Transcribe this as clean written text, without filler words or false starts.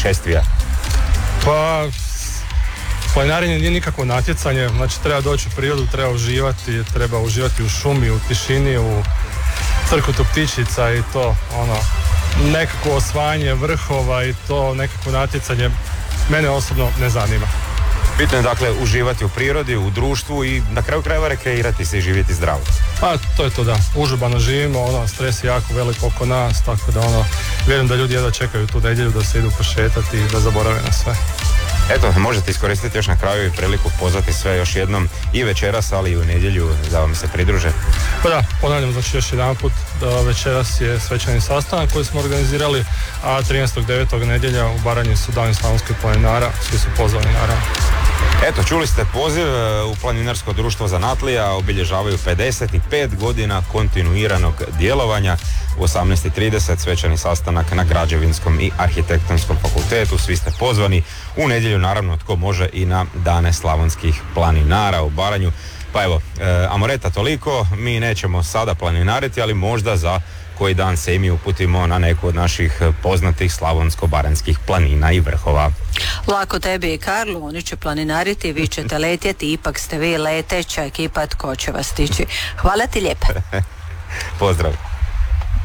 putešestvija? Pa, planinarenje nije nikakvo natjecanje, znači treba doći u prirodu, treba uživati u šumi, u tišini, u crkutu ptičica i to, nekako osvajanje vrhova i to nekako natjecanje mene osobno ne zanima. Bitno je dakle uživati u prirodi, u društvu i na kraju krajeva rekreirati se i živjeti zdravo. Pa to je to, da. Užurbano živimo, stres je jako velik oko nas, tako da vjerujem da ljudi jedva čekaju tu nedjelju da se idu pošetati i da zaborave na sve. Eto, možete iskoristiti još na kraju i priliku pozvati sve još jednom i večeras, ali i u nedjelju da vam se pridruže. Pa da, ponavljam, znači još jedan put, večeras je svečani sastanak koji smo organizirali, a 13.9. nedjelja u Baranji su dani slavonskih planinara, svi su pozvani naravno. Eto, čuli ste poziv, u Planinarsko društvo Zanatlija obilježavaju 55 godina kontinuiranog djelovanja. U 18.30 svečani sastanak na Građevinskom i Arhitektonskom fakultetu, svi ste pozvani. U nedjelju naravno tko može i na dane slavonskih planinara u Baranju. Pa evo, Amoreta toliko, mi nećemo sada planinariti, ali možda za koji dan se i mi uputimo na neku od naših poznatih slavonsko-baranjskih planina i vrhova. Lako tebi i Karlu, oni će planinariti, vi ćete letjeti, ipak ste vi leteća ekipa, tko će vas stići. Hvala ti lijepa. Pozdrav.